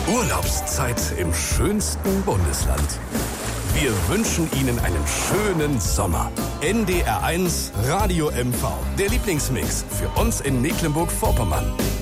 Urlaubszeit im schönsten Bundesland. Wir wünschen Ihnen einen schönen Sommer. NDR1 Radio MV, der Lieblingsmix für uns in Mecklenburg-Vorpommern.